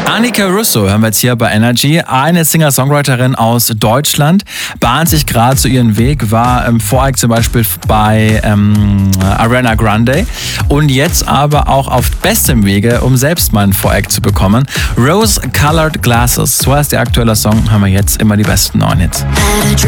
Annika Russo hören wir jetzt hier bei Energy. Eine Singer-Songwriterin aus Deutschland, bahnt sich gerade so ihren Weg, war im Voreck zum Beispiel bei Ariana Grande und jetzt aber auch auf bestem Wege, um selbst mal ein Voreck zu bekommen. Rose Colored Glasses, so heißt der aktuelle Song, haben wir jetzt immer die besten neuen Hits.